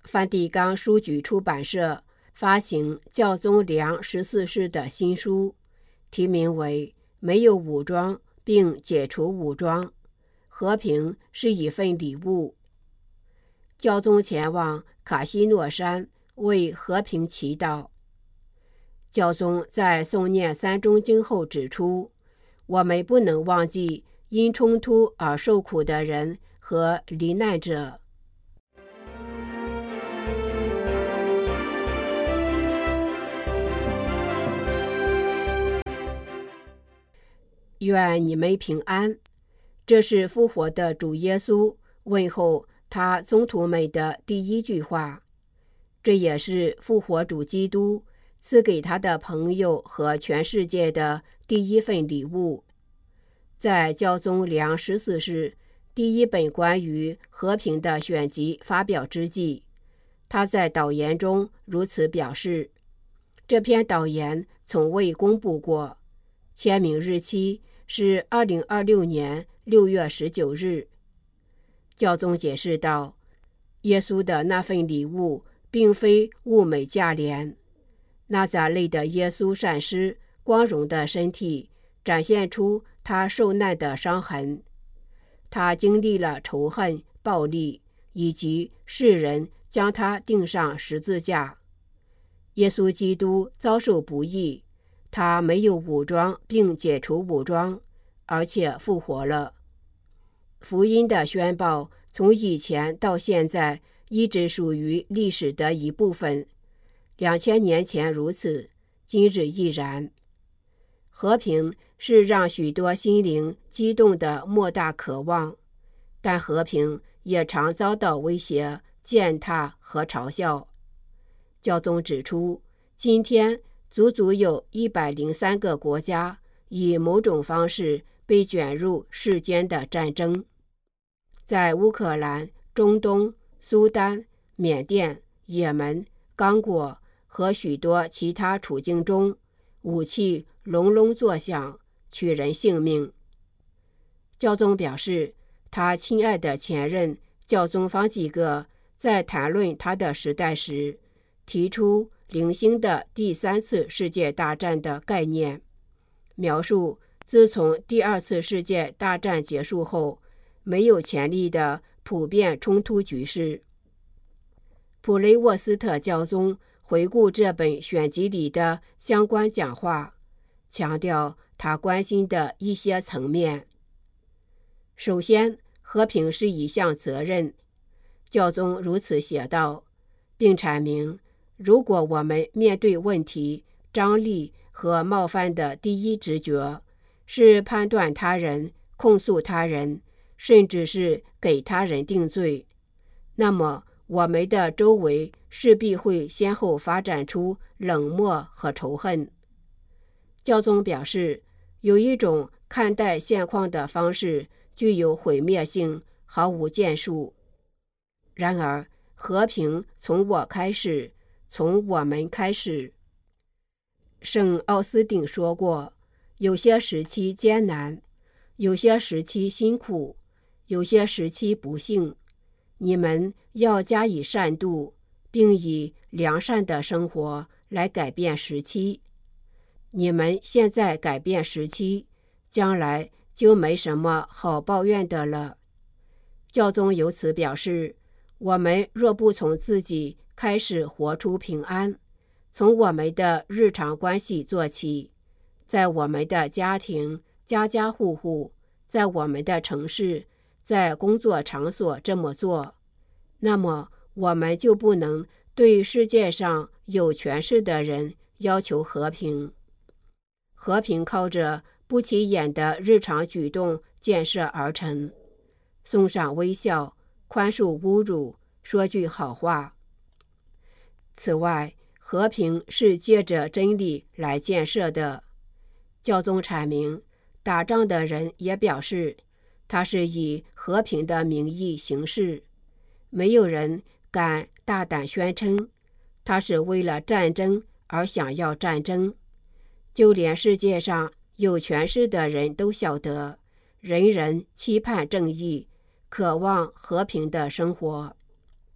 梵蒂冈书局出版社发行教宗良14世的新书，题名为《没有武装并解除武装，和平是一份礼物》。教宗前往卡西诺山为和平祈祷。教宗在诵念三中经后指出，我们不能忘记因冲突而受苦的人和罹难者。愿你们平安。这是复活的主耶稣问候他宗徒们的第一句话，这也是复活主基督赐给他的朋友和全世界的第一份礼物。在教宗良14世第一本关于和平的选集发表之际，他在导言中如此表示。这篇导言从未公布过，签名日期是2026年6月19日。教宗解释道，耶稣的那份礼物并非物美价廉。纳撒勒的耶稣善施光荣的身体展现出他受难的伤痕，他经历了仇恨、暴力，以及世人将他钉上十字架。耶稣基督遭受不义，他没有武装并解除武装，而且复活了。福音的宣报从以前到现在一直属于历史的一部分，2000年前如此，今日亦然。和平是让许多心灵激动的莫大渴望，但和平也常遭到威胁、践踏和嘲笑。教宗指出，今天足足有103个国家以某种方式被卷入世间的战争。在乌克兰、中东、苏丹、缅甸、也门、刚果和许多其他处境中，武器隆隆作响，取人性命。教宗表示，他亲爱的前任教宗方济各在谈论他的时代时，提出零星的第3次世界大战的概念，描述自从第2次世界大战结束后没有前例的普遍冲突局势。普雷沃斯特教宗回顾这本选集里的相关讲话，强调他关心的一些层面。首先，和平是一项责任，教宗如此写道，并阐明，如果我们面对问题、张力和冒犯的第一直觉是判断他人、控诉他人，甚至是给他人定罪，那么我们的周围势必会先后发展出冷漠和仇恨。教宗表示，有一种看待现况的方式具有毁灭性，毫无建树。然而，和平从我开始，从我们开始。圣奥斯定说过，有些时期艰难，有些时期辛苦，有些时期不幸，你们要加以善度，并以良善的生活来改变时期。你们现在改变时期，将来就没什么好抱怨的了。教宗由此表示，我们若不从自己开始活出平安，从我们的日常关系做起，在我们的家庭、家家户户，在我们的城市，在工作场所这么做，那么我们就不能对世界上有权势的人要求和平。和平靠着不起眼的日常举动建设而成，送上微笑，宽恕侮辱，说句好话。此外，和平是借着真理来建设的。教宗阐明，打仗的人也表示，他是以和平的名义行事，没有人敢大胆宣称他是为了战争而想要战争。就连世界上有权势的人都晓得，人人期盼正义，渴望和平的生活。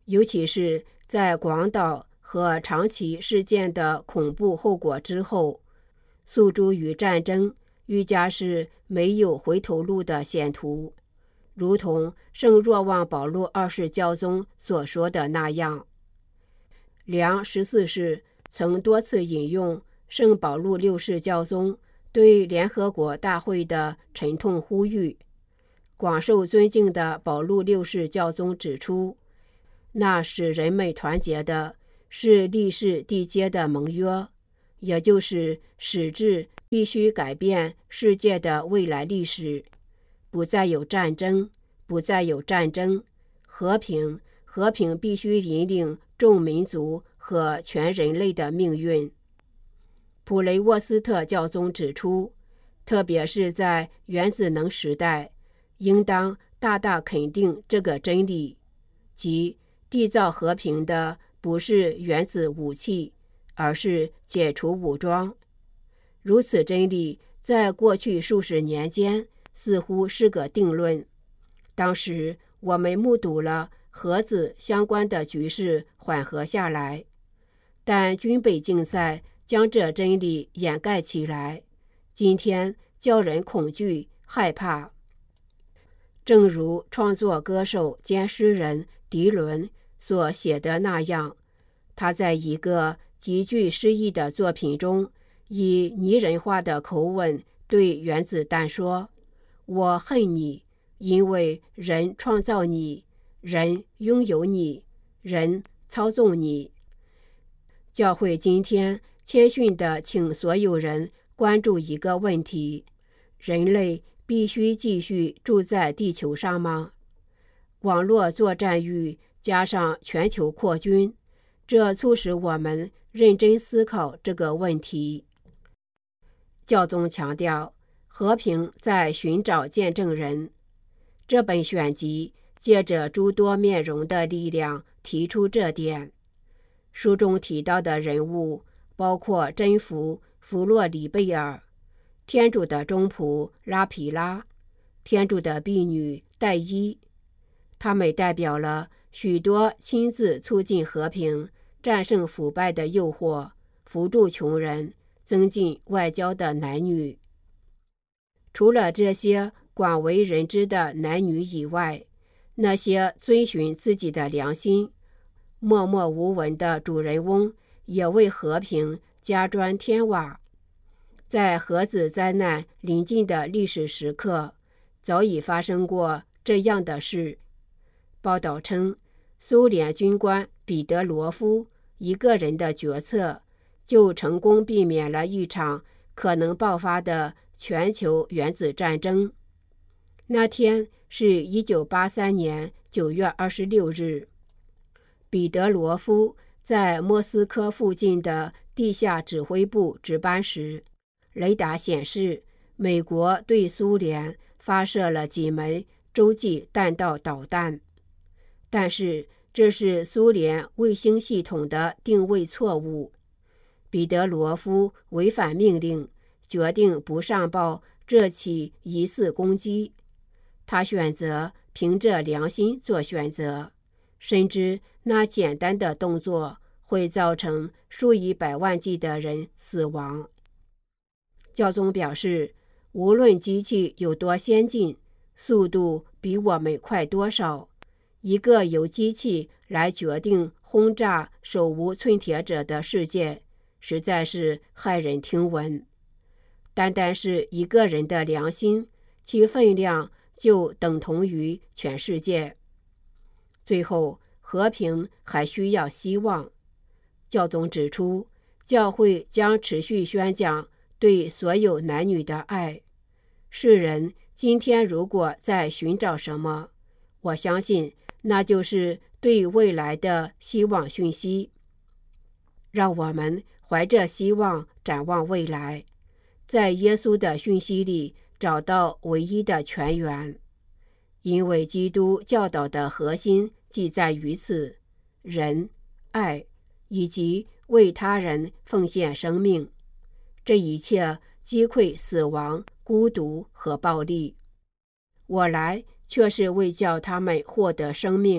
尤其是在广岛和长崎事件的恐怖后果之后，诉诸于战争愈加是没有回头路的险途，如同圣若望保禄二世教宗所说的那样。梁14世曾多次引用圣保禄六世教宗对联合国大会的沉痛呼吁。广受尊敬的保禄六世教宗指出，那使人们团结的是历世缔结的盟约，也就是使之必须改变世界的未来历史，不再有战争，不再有战争，和平必须引领众民族和全人类的命运。普雷沃斯特教宗指出，特别是在原子能时代，应当大大肯定这个真理，即缔造和平的不是原子武器，而是解除武装。如此真理在过去数十年间似乎是个定论。当时我们目睹了核子相关的局势缓和下来，但军备竞赛将这真理掩盖起来，今天叫人恐惧害怕。正如创作歌手兼诗人迪伦所写的那样，他在一个极具诗意的作品中，以拟人化的口吻对原子弹说：我恨你，因为人创造你，人拥有你，人操纵你。教会今天谦逊地请所有人关注一个问题：人类必须继续住在地球上吗？网络作战域加上全球扩军，这促使我们认真思考这个问题。教宗强调，和平在寻找见证人。这本选集借着诸多面容的力量提出这点。书中提到的人物包括真福弗洛里贝尔、天主的忠仆拉皮拉、天主的婢女戴伊，他们代表了许多亲自促进和平、战胜腐败的诱惑、扶助穷人、增进外交的男女。除了这些广为人知的男女以外，那些遵循自己的良心、默默无闻的主人翁也为和平加砖添瓦。在核子灾难临近的历史时刻，早已发生过这样的事。报道称，苏联军官彼得罗夫一个人的决策，就成功避免了一场可能爆发的全球原子战争。那天是1983年9月26日，彼得罗夫在莫斯科附近的地下指挥部值班时，雷达显示美国对苏联发射了几枚洲际弹道导弹，但是这是苏联卫星系统的定位错误。彼得罗夫违反命令，决定不上报这起疑似攻击。他选择凭着良心做选择，深知那简单的动作会造成数以百万计的人死亡。教宗表示，无论机器有多先进，速度比我们快多少，一个由机器来决定轰炸手无寸铁者的世界，实在是骇人听闻。单单是一个人的良心，其分量就等同于全世界。最后，和平还需要希望。教宗指出，教会将持续宣讲对所有男女的爱。世人今天如果在寻找什么，我相信那就是对未来的希望讯息。让我们怀着希望展望未来，在耶稣的讯息里找到唯一的泉源，因为基督教导的核心即在于此：仁、爱以及为他人奉献生命。这一切击溃死亡、孤独和暴力。我来却是为叫他们获得生命，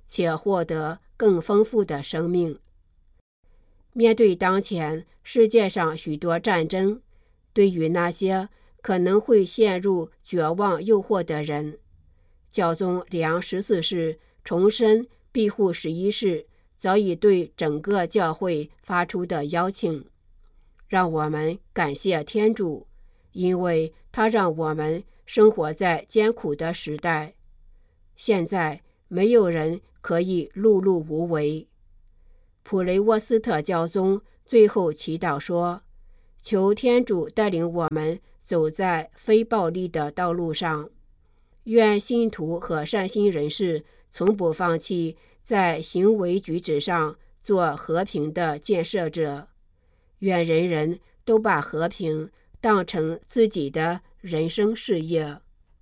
且获得更丰富的生命。面对当前世界上许多战争，对于那些可能会陷入绝望诱惑的人，教宗良14世重申庇护11世早已对整个教会发出的邀请。让我们感谢天主，因为他让我们生活在艰苦的时代。现在没有人可以碌碌无为。普雷沃斯特教宗最后祈祷说，求天主带领我们走在非暴力的道路上，愿信徒和善心人士从不放弃在行为举止上做和平的建设者，愿人人都把和平当成自己的人生事业。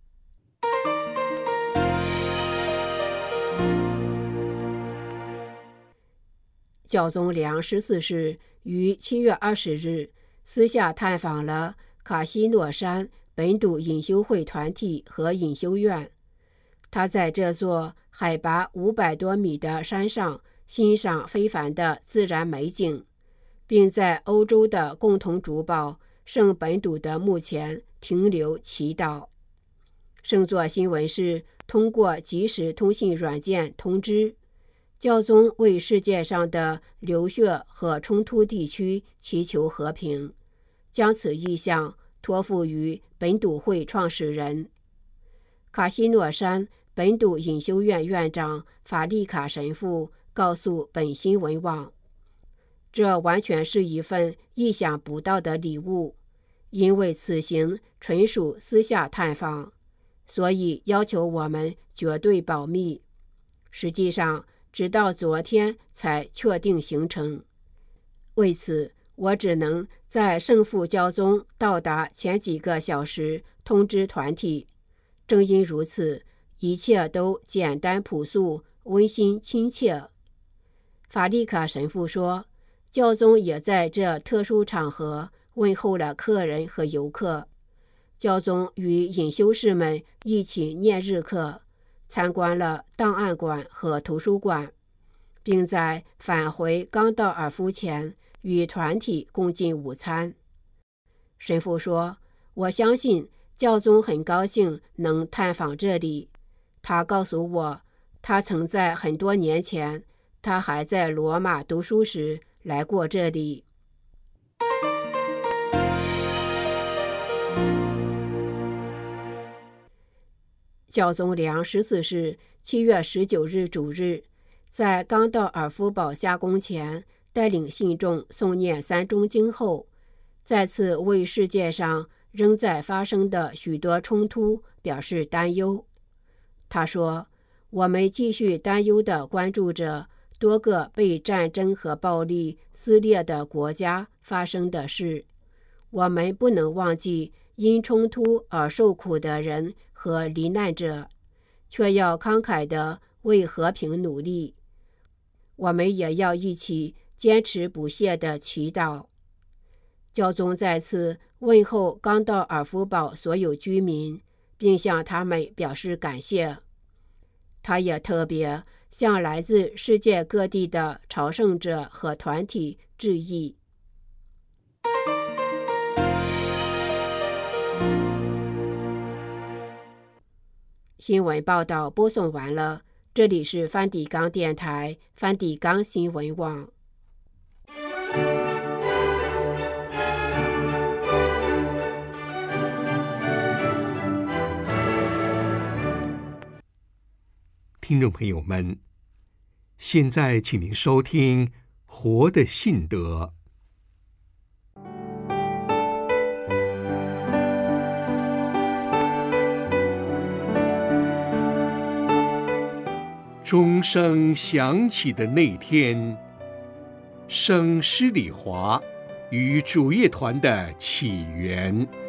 教宗良14世于7月20日私下探访了卡西诺山本笃隐修会团体和隐修院。他在这座海拔500多米的山上欣赏非凡的自然美景，并在欧洲的共同主保圣本笃的墓前停留祈祷。圣座新闻是通过即时通信软件通知，教宗为世界上的流血和冲突地区祈求和平，将此意向托付于本笃会创始人。卡西诺山本笃隐修院院长法利卡神父告诉本新闻网，这完全是一份意想不到的礼物，因为此行纯属私下探访，所以要求我们绝对保密。实际上直到昨天才确定行程。为此，我只能在圣父教宗到达前几个小时通知团体。正因如此，一切都简单朴素、温馨亲切。法利卡神父说，教宗也在这特殊场合问候了客人和游客。教宗与隐修士们一起念日课，参观了档案馆和图书馆，并在返回冈道尔夫前与团体共进午餐。神父说，我相信教宗很高兴能探访这里。他告诉我，他曾在很多年前，他还在罗马读书时来过这里。教宗良14世7月19日主日，在冈道尔夫堡下宫前带领信众诵念3中经后，再次为世界上仍在发生的许多冲突表示担忧。他说，我们继续担忧地关注着多个被战争和暴力撕裂的国家发生的事。我们不能忘记因冲突而受苦的人和罹难者，却要慷慨地为和平努力。我们也要一起坚持不懈地祈祷。教宗再次问候冈道尔夫堡所有居民，并向他们表示感谢。他也特别向来自世界各地的朝圣者和团体致意。新闻报道播送完了，这里是梵蒂冈电台梵蒂冈新闻网。 听众朋友们，现在请您收听《活的信德》。钟声响起的那天，圣施礼华与主业团的起源。